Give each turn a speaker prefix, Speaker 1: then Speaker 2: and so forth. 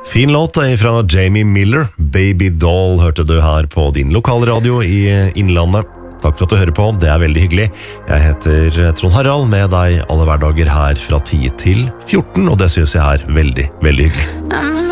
Speaker 1: Fin låt fra Jamie Miller. Baby Doll hørte du her på din lokalradio i Innlandet. Takk for at du hører på, det veldig hyggelig. Jeg heter Trond Harald, med deg alle hverdager her fra 10 til 14, og det synes jeg veldig, veldig hyggelig.